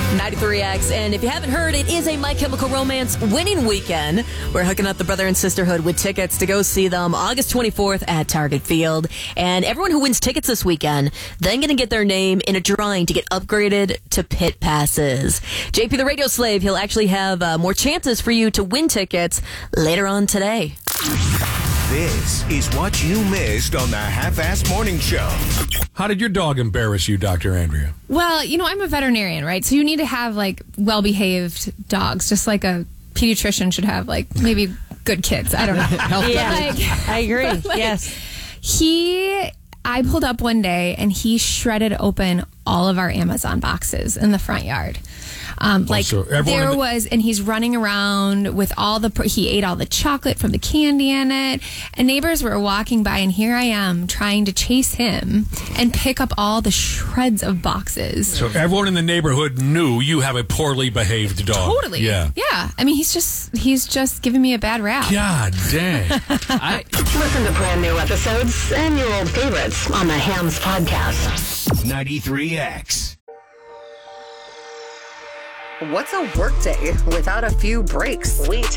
93X, and if you haven't heard, it is a My Chemical Romance winning weekend. We're hooking up the brother and sisterhood with tickets to go see them August 24th at Target Field. And everyone who wins tickets this weekend then going to get their name in a drawing to get upgraded to pit passes. JP the Radio Slave, he'll actually have more chances for you to win tickets later on today. This is what you missed on the Half-Ass Morning Show. How did your dog embarrass you, Dr. Andrea? Well, I'm a veterinarian, right? So you need to have, well-behaved dogs, just like a pediatrician should have, maybe good kids. I don't know. Yeah, I agree. Yes. I pulled up one day, and he shredded open all of our Amazon boxes in the front yard. And he's running around with he ate all the chocolate from the candy in it, and neighbors were walking by, and here I am trying to chase him and pick up all the shreds of boxes. So everyone in the neighborhood knew you have a poorly behaved dog. Totally. Yeah. I mean, he's just giving me a bad rap. God dang. Listen to brand new episodes and your old favorites on the Hams Podcast. 93X. What's a workday without a few breaks? We take